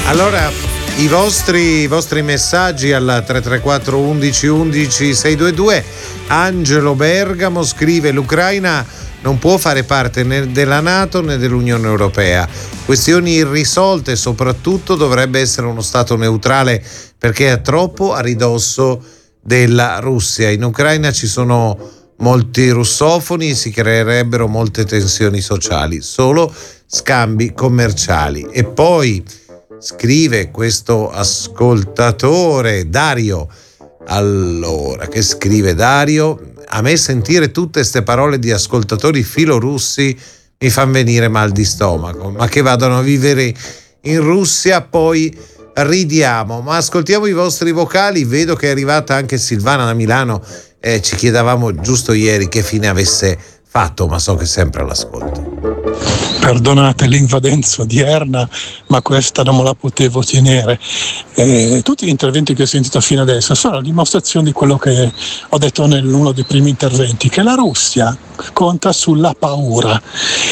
Allora, i vostri messaggi al 334 11 11 622. Angelo Bergamo scrive: l'Ucraina non può fare parte né della NATO né dell'Unione Europea. Questioni irrisolte, soprattutto dovrebbe essere uno Stato neutrale perché è troppo a ridosso della Russia. In Ucraina ci sono molti russofoni, si creerebbero molte tensioni sociali, solo scambi commerciali. E poi scrive questo ascoltatore, Dario. Allora, che scrive Dario? A me sentire tutte ste parole di ascoltatori filorussi mi fanno venire mal di stomaco, ma che vadano a vivere in Russia, poi ridiamo. Ma ascoltiamo i vostri vocali. Vedo che è arrivata anche Silvana da Milano, ci chiedevamo giusto ieri che fine avesse fatto, ma so che è sempre all'ascolto. Perdonate l'invadenza odierna, ma questa non me la potevo tenere. Tutti gli interventi che ho sentito fino adesso sono la dimostrazione di quello che ho detto in uno dei primi interventi, che la Russia conta sulla paura.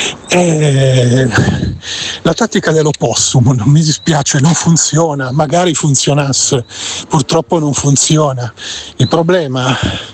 La tattica dell'opossum, non mi dispiace, non funziona, magari funzionasse, purtroppo non funziona. Il problema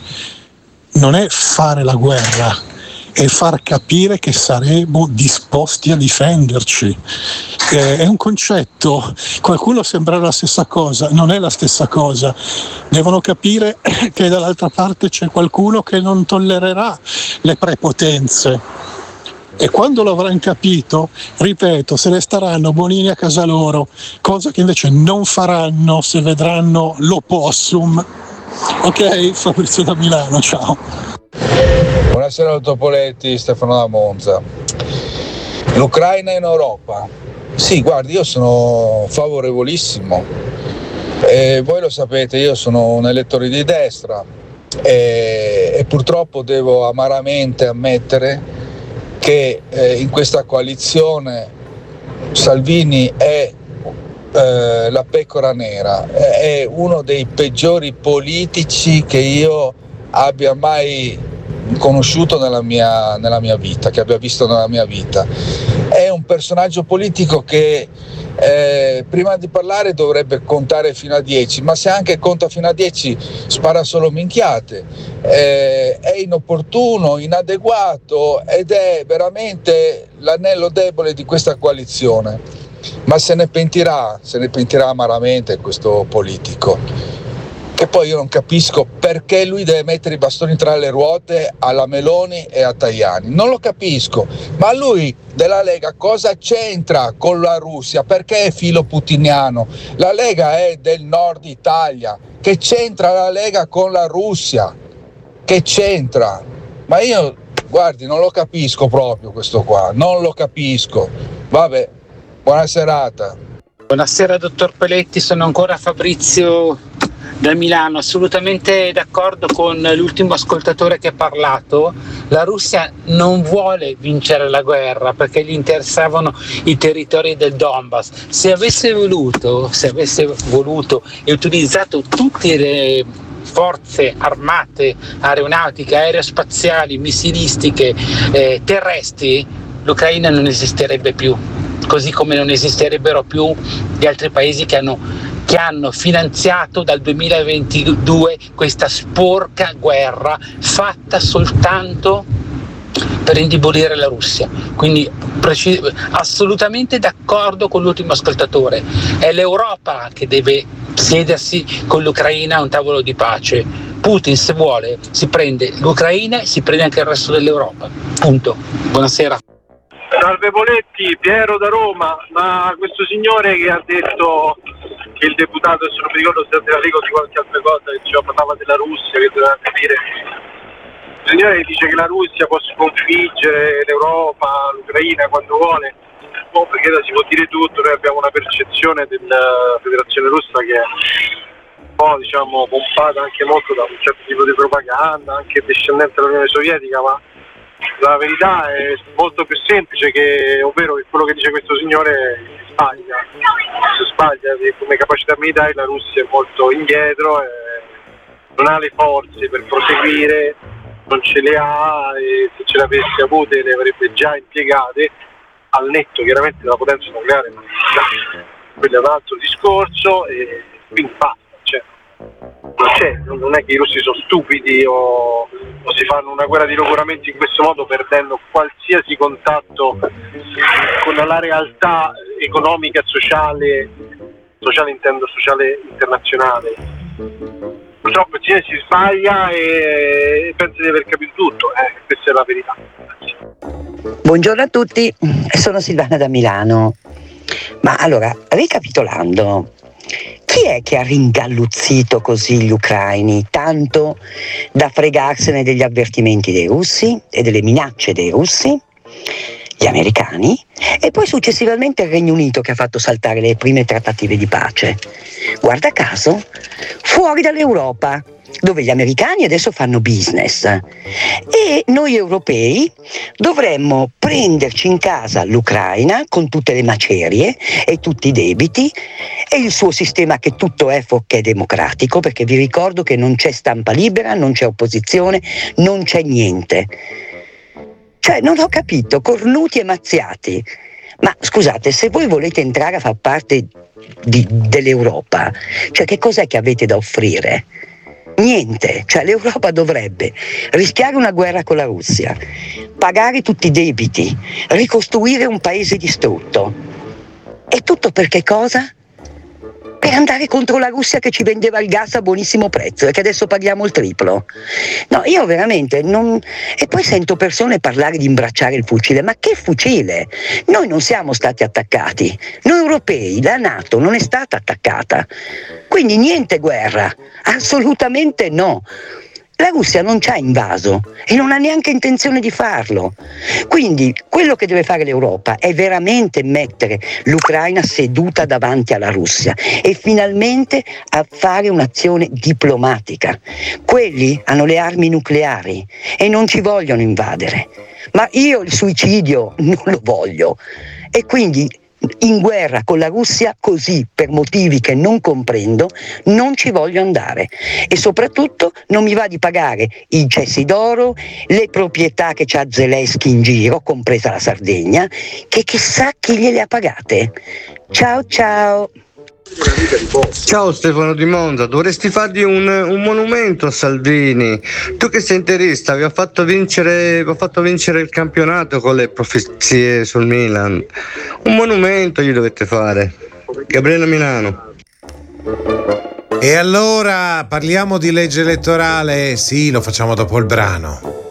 non è fare la guerra, e far capire che saremo disposti a difenderci. È un concetto, qualcuno sembra la stessa cosa, non è la stessa cosa. Devono capire che dall'altra parte c'è qualcuno che non tollererà le prepotenze. E quando lo avranno capito, ripeto, se ne staranno bonini a casa loro, cosa che invece non faranno se vedranno l'opossum. Ok, Fabrizio da Milano, ciao. Buonasera dottor Poletti, Stefano da Monza. L'Ucraina in Europa. Sì, guardi, io sono favorevolissimo. Voi lo sapete, io sono un elettore di destra e purtroppo devo amaramente ammettere che in questa coalizione Salvini è la pecora nera, è uno dei peggiori politici che io abbia mai conosciuto nella mia vita, che abbia visto nella mia vita. È un personaggio politico che prima di parlare dovrebbe contare fino a 10, ma se anche conta fino a 10 spara solo minchiate. È inopportuno, inadeguato ed è veramente l'anello debole di questa coalizione, ma se ne pentirà amaramente questo politico. Che poi io non capisco perché lui deve mettere i bastoni tra le ruote alla Meloni e a Tajani, non lo capisco. Ma lui della Lega cosa c'entra con la Russia? Perché è filo putiniano? La Lega è del nord Italia, che c'entra la Lega con la Russia? Che c'entra? Ma io, guardi, non lo capisco proprio questo qua, non lo capisco. Vabbè, buona serata. Buonasera dottor Poletti, sono ancora Fabrizio da Milano, assolutamente d'accordo con l'ultimo ascoltatore che ha parlato. La Russia non vuole vincere la guerra perché gli interessavano i territori del Donbass. Se avesse voluto e utilizzato tutte le forze armate, aeronautiche, aerospaziali, missilistiche, terrestri, l'Ucraina non esisterebbe più, così come non esisterebbero più gli altri paesi che hanno finanziato dal 2022 questa sporca guerra fatta soltanto per indebolire la Russia. Quindi assolutamente d'accordo con l'ultimo ascoltatore. È l'Europa che deve siedersi con l'Ucraina a un tavolo di pace. Putin, se vuole, si prende l'Ucraina e si prende anche il resto dell'Europa. Punto. Buonasera. Salve Poletti, Piero da Roma. Ma questo signore che ha detto che il deputato, adesso non mi ricordo se era Rico di qualche altra cosa, che parlava della Russia, che doveva capire, il signore dice che la Russia può sconfiggere l'Europa, l'Ucraina quando vuole, perché si può dire tutto. Noi abbiamo una percezione della Federazione Russa che è un po' pompata anche molto da un certo tipo di propaganda, anche discendente dall'Unione Sovietica, ma la verità è molto più semplice, ovvero che quello che dice questo signore si sbaglia come capacità militare. La Russia è molto indietro e non ha le forze per proseguire, non ce le ha, e se ce le avesse avute le avrebbe già impiegate, al netto chiaramente della potenza nucleare, ma quello è un altro discorso, e quindi basta, cioè, non è che i russi sono stupidi o si fanno una guerra di logoramenti in questo modo, perdendo qualsiasi contatto con la realtà economica e sociale intendo sociale internazionale. Purtroppo si sbaglia e pensa di aver capito tutto, questa è la verità. Buongiorno a tutti, sono Silvana da Milano. Ma allora, ricapitolando, chi è che ha ringalluzzito così gli ucraini, tanto da fregarsene degli avvertimenti dei russi e delle minacce dei russi? Gli americani, e poi successivamente il Regno Unito, che ha fatto saltare le prime trattative di pace. Guarda caso, fuori dall'Europa, dove gli americani adesso fanno business, e noi europei dovremmo prenderci in casa l'Ucraina con tutte le macerie e tutti i debiti e il suo sistema che tutto è fuorché democratico, perché vi ricordo che non c'è stampa libera, non c'è opposizione, non c'è niente. Cioè, non ho capito, cornuti e mazziati. Ma scusate, se voi volete entrare a far parte dell'Europa, cioè che cos'è che avete da offrire? Niente, cioè l'Europa dovrebbe rischiare una guerra con la Russia, pagare tutti i debiti, ricostruire un paese distrutto. E tutto per che cosa? Per andare contro la Russia che ci vendeva il gas a buonissimo prezzo e che adesso paghiamo il triplo. No, io veramente non... E poi sento persone parlare di imbracciare il fucile. Ma che fucile? Noi non siamo stati attaccati. Noi europei, la NATO non è stata attaccata. Quindi niente guerra. Assolutamente no. La Russia non ci ha invaso e non ha neanche intenzione di farlo. Quindi quello che deve fare l'Europa è veramente mettere l'Ucraina seduta davanti alla Russia e finalmente a fare un'azione diplomatica. Quelli hanno le armi nucleari e non ci vogliono invadere. Ma io il suicidio non lo voglio. E quindi in guerra con la Russia così, per motivi che non comprendo, non ci voglio andare, e soprattutto non mi va di pagare i cessi d'oro, le proprietà che c'ha Zelensky in giro, compresa la Sardegna, che chissà chi gliele ha pagate. Ciao ciao. Ciao Stefano di Monza, dovresti fargli un monumento a Salvini. Tu che sei interista, vi ho fatto vincere il campionato con le profezie sul Milan. Un monumento gli dovete fare. Gabriele Milano. E allora parliamo di legge elettorale? Sì, lo facciamo dopo il brano.